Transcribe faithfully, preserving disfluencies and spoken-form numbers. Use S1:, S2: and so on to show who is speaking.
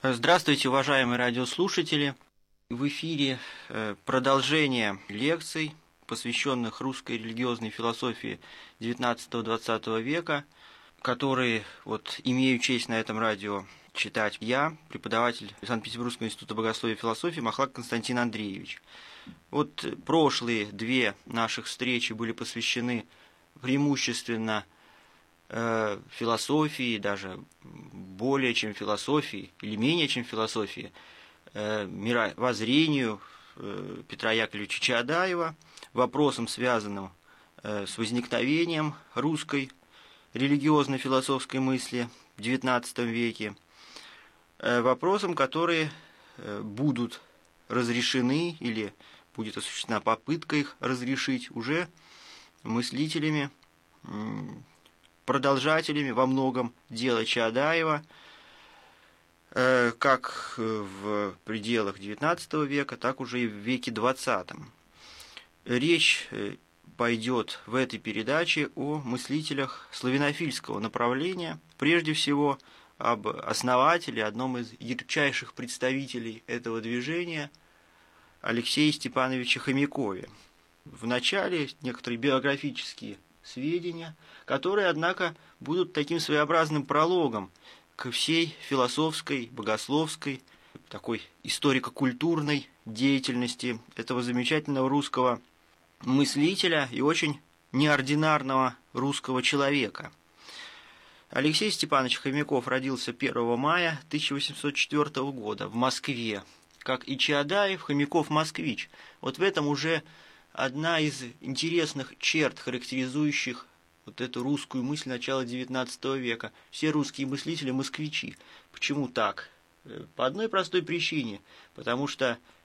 S1: Здравствуйте, уважаемые радиослушатели! В эфире продолжение лекций, посвященных русской религиозной философии девятнадцатого-двадцатого века, которые вот, имею честь на этом радио читать я, преподаватель Санкт-Петербургского института богословия и философии Махлак Константин Андреевич. Вот прошлые две наших встречи были посвящены преимущественно э, философии, даже более чем философии, или менее чем философии, э, мировоззрению э, Петра Яковлевича Чаадаева, вопросам, связанным э, с возникновением русской религиозно-философской мысли в девятнадцатом веке, э, вопросам, которые э, будут разрешены или будет осуществлена попытка их разрешить уже мыслителями, продолжателями во многом дела Чаадаева, как в пределах девятнадцатого века, так уже и в веке двадцатом. Речь пойдет в этой передаче о мыслителях славянофильского направления, прежде всего об основателе, одном из ярчайших представителей этого движения, Алексее Степановиче Хомякове. В начале некоторые биографические сведения, которые, однако, будут таким своеобразным прологом к всей философской, богословской, такой историко-культурной деятельности этого замечательного русского мыслителя и очень неординарного русского человека. Алексей Степанович Хомяков родился первого мая тысяча восемьсот четвёртого года в Москве. Как и Чаадаев, Хомяков москвич. Вот в этом уже одна из интересных черт, характеризующих вот эту русскую мысль начала девятнадцатого века. Все русские мыслители – москвичи. Почему так? По одной простой причине. Потому что